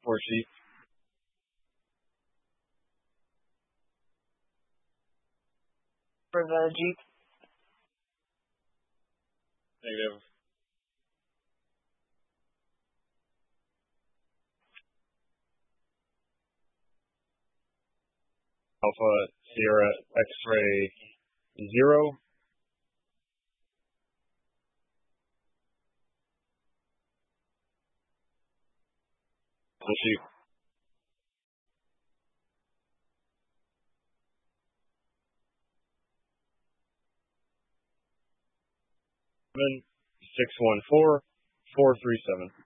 4 sheep. For the Jeep. Negative. Alpha Sierra X-ray 0. Full sheep. 614 437.